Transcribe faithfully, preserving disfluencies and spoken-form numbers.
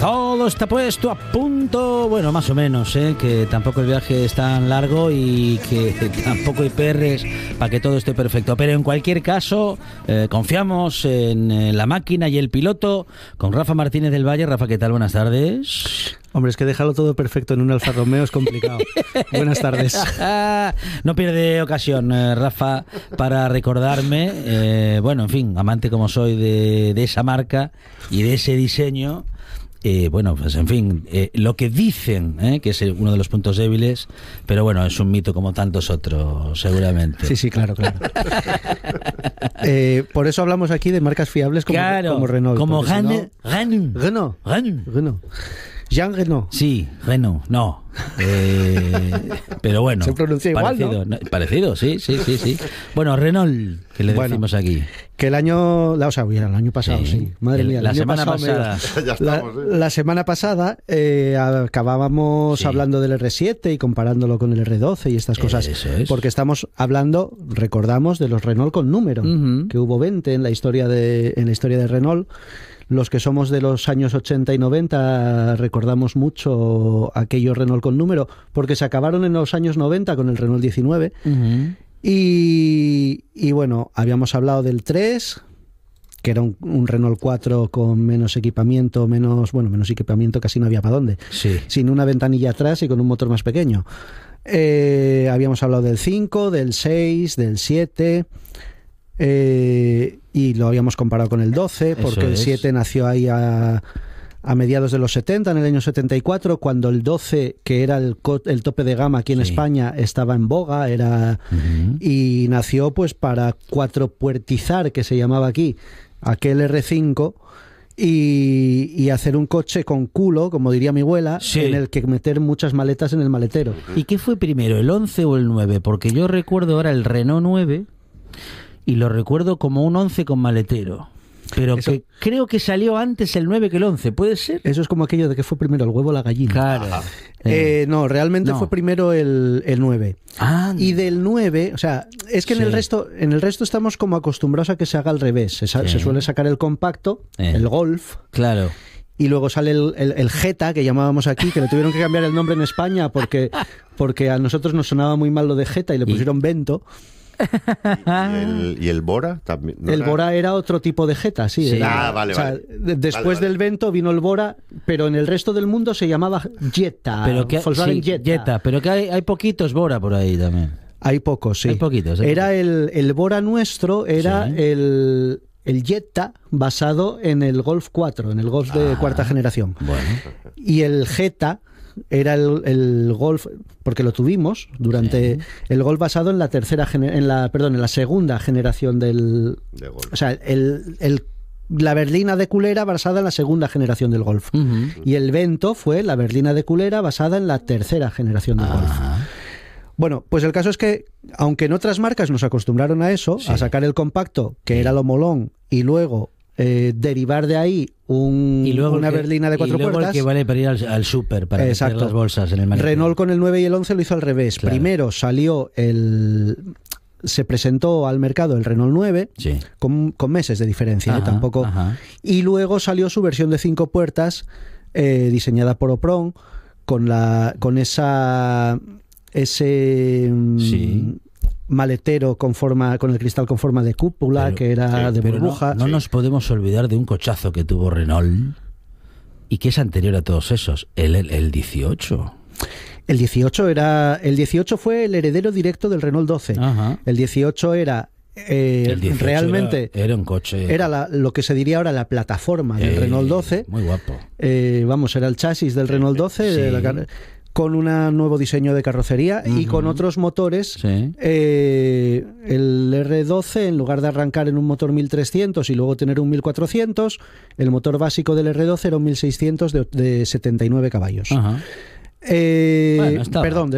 Todo está puesto a punto, bueno, más o menos, ¿eh? Que tampoco el viaje es tan largo y que tampoco hay perres para que todo esté perfecto. Pero en cualquier caso, eh, confiamos en eh, la máquina y el piloto con Rafa Martínez del Valle. Rafa, ¿qué tal? Buenas tardes. Hombre, es que dejarlo todo perfecto en un Alfa Romeo es complicado. Buenas tardes. No pierde ocasión, eh, Rafa, para recordarme, eh, bueno, en fin, amante como soy de, de esa marca y de ese diseño. Eh, bueno, pues en fin, eh, lo que dicen, eh, que es uno de los puntos débiles, pero bueno, es un mito como tantos otros, seguramente. Sí, sí, claro, claro. eh, por eso hablamos aquí de marcas fiables como, claro, como Renault. Como Renault. Si no, Renault. Renault. Renault. Renault. Jean Renault. Sí, Renault, no. Eh, pero bueno. Se pronuncia igual, parecido, ¿no? ¿no? Parecido, sí, sí, sí, sí. Bueno, Renault, que le bueno, decimos aquí. Que el año, o sea, el año pasado, sí. sí. Madre el, mía, el la año semana pasado pasada. Me, la, estamos, ¿eh? la semana pasada eh, acabábamos sí. hablando del R siete y comparándolo con el R doce y estas cosas. Eso es. Porque estamos hablando, recordamos, de los Renault con número, uh-huh. que hubo veinte en la historia de, en la historia de Renault. Los que somos de los años ochenta y noventa recordamos mucho aquellos Renault con número, porque se acabaron en los años noventa con el Renault diecinueve. Uh-huh. Y, y bueno, habíamos hablado del tres, que era un, un Renault cuatro con menos equipamiento, menos, bueno, menos equipamiento, casi no había para dónde. Sí. Sin una ventanilla atrás y con un motor más pequeño. Eh, habíamos hablado del cinco, del seis, del siete... Eh, y lo habíamos comparado con el doce, porque Eso el es. siete nació ahí a, a mediados de los setenta, en el año setenta y cuatro, cuando el doce, que era el, el tope de gama aquí en sí. España, estaba en boga, era uh-huh. y nació pues para cuatropuertizar, que se llamaba aquí, aquel R cinco, y, y hacer un coche con culo, como diría mi abuela, sí. en el que meter muchas maletas en el maletero. ¿Y qué fue primero, el once o el nueve? Porque yo recuerdo ahora el Renault nueve... y lo recuerdo como un once con maletero. Pero eso, que creo que salió antes el nueve que el once, ¿puede ser? Eso es como aquello de que fue primero el huevo o la gallina. Claro. Eh, eh, no, realmente no. fue primero el, el nueve. Ah, y del nueve, o sea, es que sí. en el resto en el resto estamos como acostumbrados a que se haga al revés. Se, sí. se suele sacar el compacto, eh. el Golf. Claro. Y luego sale el, el, el Jetta, que llamábamos aquí, que le tuvieron que cambiar el nombre en España porque, porque a nosotros nos sonaba muy mal lo de Jetta y le pusieron ¿Y? Vento. ¿Y el, ¿Y el Bora también? ¿No el era? Bora era otro tipo de Jetta, sí. sí. Era, ah, vale, o sea, vale. Después vale, vale. del Vento vino el Bora, pero en el resto del mundo se llamaba Jetta. Pero que, Volkswagen sí, Jetta. Jetta. Pero que hay, hay poquitos Bora por ahí también. Hay pocos, sí. Hay poquitos. Hay era poquitos. El, el Bora nuestro, era sí. el... el Jetta basado en el Golf cuatro, en el Golf de ah, cuarta generación. Bueno. Y el Jetta era el, el Golf, porque lo tuvimos durante sí. el Golf basado en la tercera en la perdón en la segunda generación del de Golf. O sea, el, el la berlina de culera basada en la segunda generación del Golf. Uh-huh. Y el Vento fue la berlina de culera basada en la tercera generación del uh-huh. Golf. Bueno, pues el caso es que, aunque en otras marcas nos acostumbraron a eso, sí. a sacar el compacto, que sí. era lo molón, y luego eh, derivar de ahí un, y luego una que, berlina de cuatro y luego puertas. El que vale para ir al, al súper, para meter las bolsas en el maletero. Renault con el nueve y el once lo hizo al revés. Claro. Primero salió el... se presentó al mercado el Renault nueve, sí. con, con meses de diferencia, ajá, ¿eh? Tampoco. Ajá. Y luego salió su versión de cinco puertas, eh, diseñada por Opron, con la con esa... ese sí. maletero con forma con el cristal con forma de cúpula, pero, que era sí, de burbuja. No, no sí. nos podemos olvidar de un cochazo que tuvo Renault y que es anterior a todos esos, el, el, el dieciocho. El dieciocho era el dieciocho fue el heredero directo del Renault doce. Ajá. El dieciocho era eh, el dieciocho realmente era, era un coche. Era la, lo que se diría ahora la plataforma del eh, Renault doce. Muy guapo. Eh, vamos, era el chasis del Renault doce. Sí. De la, con un nuevo diseño de carrocería uh-huh. y con otros motores. Sí. Eh, el R doce, en lugar de arrancar en un motor mil trescientos y luego tener un mil cuatrocientos, el motor básico del R doce era un mil seiscientos de, de setenta y nueve caballos. Uh-huh. Eh, bueno, perdón,